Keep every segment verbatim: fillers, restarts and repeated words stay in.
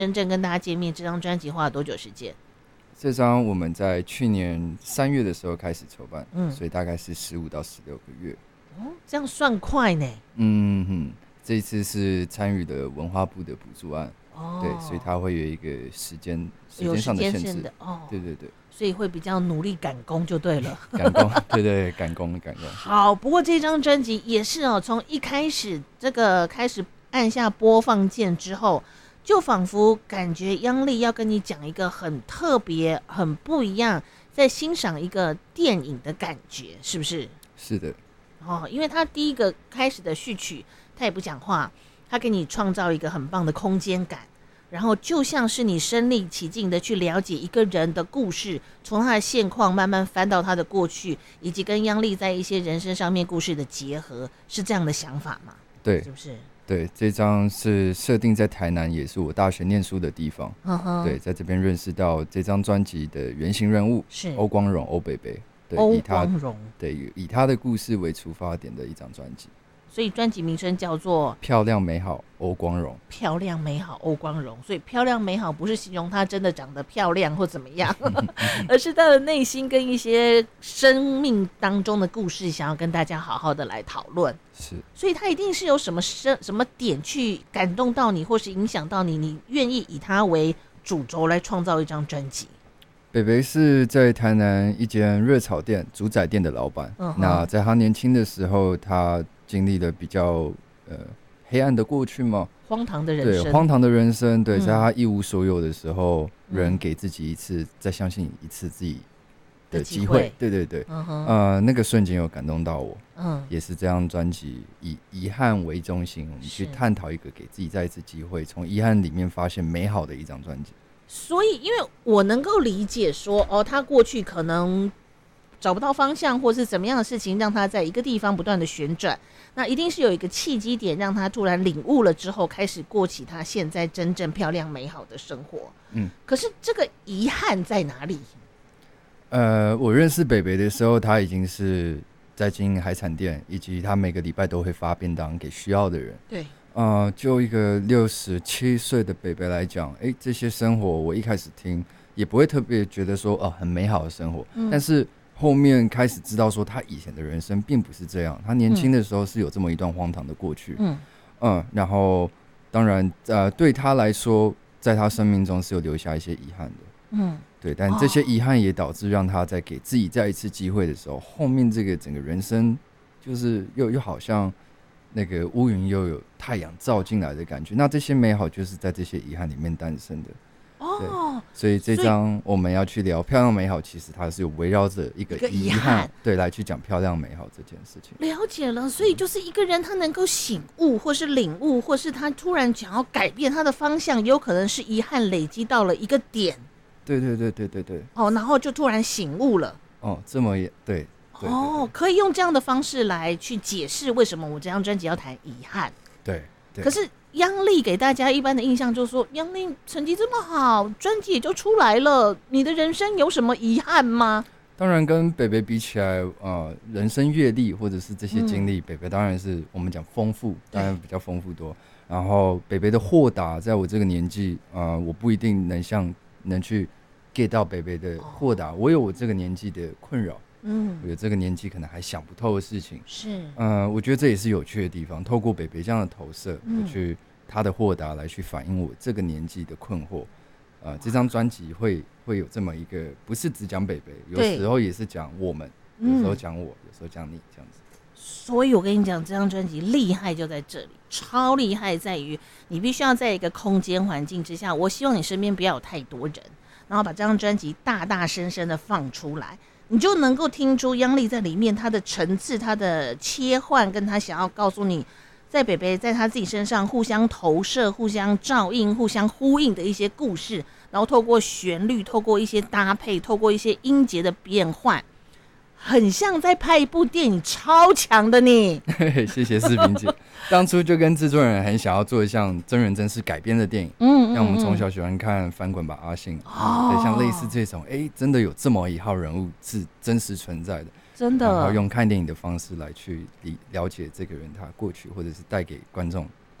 真正跟大家见面，这张专辑花了多久时间？ 这张我们在去年三月的时候开始筹办， 嗯， 所以大概是十五到十六个月。 哦，这样算快呢。 嗯哼，这一次是参与了文化部的补助案， 哦， 对，所以它会有一个时间时有时间上的间限制。 线的哦， 对对对， 所以会比较努力赶工就对了。 赶工，对对，赶工赶工。 好，不过这张专辑也是哦，从一开始这个开始按下播放键之后，就仿佛感觉央丽要跟你讲一个很特别、很不一样，在欣赏一个电影的感觉，是不是？ 是的， 哦，因为他第一个开始的序曲，他也不讲话，他给你创造一个很棒的空间感，然后就像是你身临其境的去了解一个人的故事，从他的现况慢慢翻到他的过去，以及跟央丽在一些人生上面故事的结合，是这样的想法吗？ 对， 是不是？ 对，这张是设定在台南，也是我大学念书的地方。 嗯哼， 对，在这边认识到这张专辑的原型人物是欧光荣，欧北北。对， 欧以他光荣， 对以他的故事为出发点的一张专辑。 所以专辑名称叫做漂亮美好欧光荣。 漂亮美好欧光荣，所以漂亮美好不是形容她真的长得漂亮或怎么样，而是她的内心跟一些生命当中的故事，想要跟大家好好的来讨论。 是， 所以她一定是有什么什什么点去感动到你，或是影响到你，你愿意以她为主轴来创造一张专辑。 北北是在台南一间热炒店、主宰店的老板。 嗯、 那在他年轻的时候，他经历了比较呃黑暗的过去嘛， 荒唐的人生， 对，荒唐的人生。对， 嗯、 在他一无所有的时候， 嗯、 人给自己一次再相信一次自己的机会。 会。对对对， 嗯哼， 呃，那个瞬间有感动到我。 嗯， 也是这张专辑以遗憾为中心，我们去探讨一个给自己再一次机会，从遗憾里面发现美好的一张专辑。 所以，因为我能够理解说，哦，他过去可能找不到方向，或是怎么样的事情，让他在一个地方不断的旋转，那一定是有一个契机点，让他突然领悟了之后，开始过起他现在真正漂亮美好的生活。 嗯， 可是这个遗憾在哪里？ 呃，我认识北北的时候，他已经是在经营海产店，以及他每个礼拜都会发便当给需要的人。 对。 呃，就一个六十七岁的北北来讲，哎，这些生活我一开始听也不会特别觉得说，哦、呃，很美好的生活。嗯、但是后面开始知道说，他以前的人生并不是这样。他年轻的时候是有这么一段荒唐的过去。嗯嗯，然后当然，呃，对他来说，在他生命中是有留下一些遗憾的。嗯，对，但这些遗憾也导致让他在给自己再一次机会的时候，后面这个整个人生就是又又好像。那个乌云又有太阳照进来的感觉，那这些美好就是在这些遗憾里面诞生的。哦，所以这张我们要去聊漂亮美好，其实它是有围绕着一个遗憾，对，来去讲漂亮美好这件事情。 了解了，所以就是一个人他能够醒悟，或是领悟，或是他突然想要改变他的方向，有可能是遗憾累积到了一个点。 对对对对对对。 哦，然后就突然醒悟了。 哦，这么也对。对对对哦，可以用这样的方式来去解释为什么我这张专辑要谈遗憾。 对，对。 可是央丽给大家一般的印象就是说，央丽成绩这么好，专辑也就出来了，你的人生有什么遗憾吗？ 当然，跟北北比起来，呃，人生阅历或者是这些经历，嗯、北北当然是我们讲丰富，当然比较丰富多。然后北北的豁达，在我这个年纪，呃，我不一定能像能去 get 到北北的豁达，哦、我有我这个年纪的困扰。嗯，我有这个年纪可能还想不透的事情，是，嗯、呃，我觉得这也是有趣的地方。透过北北这样的投射，嗯、去他的豁达来去反映我这个年纪的困惑。呃，这张专辑会会有这么一个，不是只讲北北，有时候也是讲我们，有时候讲我，有时候讲你这样子。 所以我跟你讲，这张专辑厉害就在这里，超厉害在于你必须要在一个空间环境之下，我希望你身边不要有太多人，然后把这张专辑大大声声的放出来。你就能够听出央丽在里面她的层次、她的切换，跟她想要告诉你，在北北在她自己身上互相投射、互相照应、互相呼应的一些故事，然后透过旋律、透过一些搭配、透过一些音节的变换，很像在拍一部电影，超强的你。 谢谢世平姐，当初就跟制作人很想要做像真人真事改编的电影，嗯，让我们从小喜欢看《翻滚吧，阿信》，哦，对，像类似这种，哎、欸，真的有这么一号人物是真实存在的， 真的， 然后用看电影的方式来去了解这个人他过去，或者是带给观众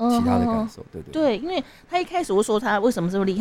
其他的感受，对对对，因为他一开始我说他为什么这么厉害。